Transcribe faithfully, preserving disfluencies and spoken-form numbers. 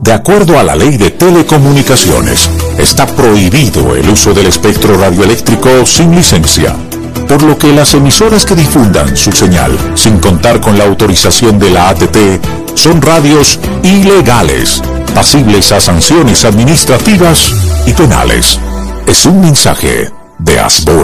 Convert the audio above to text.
De acuerdo a la Ley de Telecomunicaciones, está prohibido el uso del espectro radioeléctrico sin licencia, por lo que las emisoras que difundan su señal sin contar con la autorización de la A T T son radios ilegales, pasibles a sanciones administrativas y penales. Es un mensaje de Asbora.